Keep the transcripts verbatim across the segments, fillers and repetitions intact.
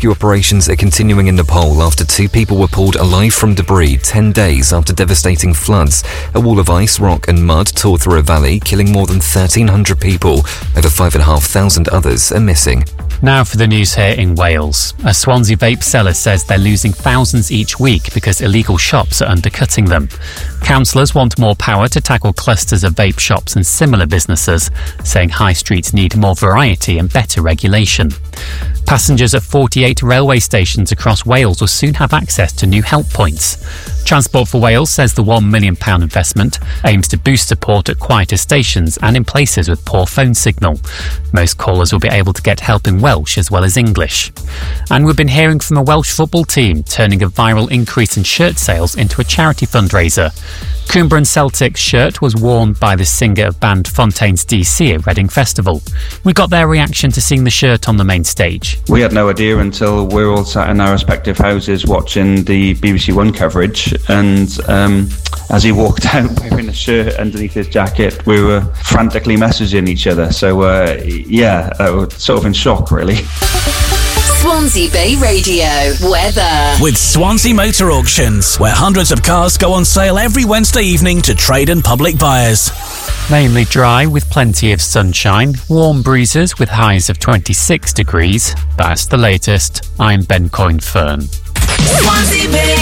rescue operations are continuing in Nepal after two people were pulled alive from debris ten days after devastating floods. A wall of ice, rock and mud tore through a valley, killing more than thirteen hundred people. Over five thousand five hundred others are missing. Now for the news here in Wales. A Swansea vape seller says they're losing thousands each week because illegal shops are undercutting them. Councillors want more power to tackle clusters of vape shops and similar businesses, saying high streets need more variety and better regulation. Passengers at forty-eight railway stations across Wales will soon have access to new help points. Transport for Wales says the one million pounds investment aims to boost support at quieter stations and in places with poor phone signal. Most callers will be able to get help in Welsh as well as English. And we've been hearing from a Welsh football team turning a viral increase in shirt sales into a charity fundraiser. Coomber and Celtic's shirt was worn by the singer of band Fontaines D C at Reading Festival. We got their reaction to seeing the shirt on the main stage. We had no idea until we were all sat in our respective houses watching the B B C One coverage, and um, as he walked out wearing a shirt underneath his jacket, we were frantically messaging each other. So uh, yeah, uh, sort of in shock really. Swansea Bay Radio weather. With Swansea Motor Auctions, where hundreds of cars go on sale every Wednesday evening to trade and public buyers. Mainly dry with plenty of sunshine, warm breezes with highs of twenty-six degrees. That's the latest. I'm Ben Coyne-Fern. Swansea Bay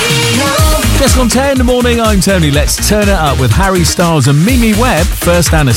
Radio. Just on ten in the morning, I'm Tony. Let's turn it up with Harry Styles and Mimi Webb. First, Anna